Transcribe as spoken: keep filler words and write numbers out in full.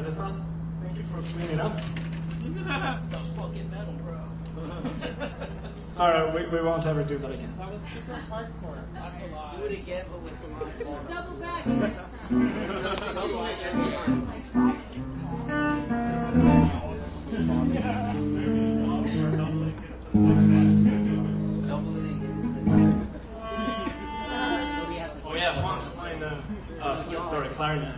Vanessa. Thank you for cleaning up. That was fucking metal, bro. Sorry, we, we won't ever do that again. That was super hardcore. That's a lie. Do it again, but with the line. Double back next time. Double like every time. Oh yeah, Juan's playing, uh, uh, sorry, clarinet.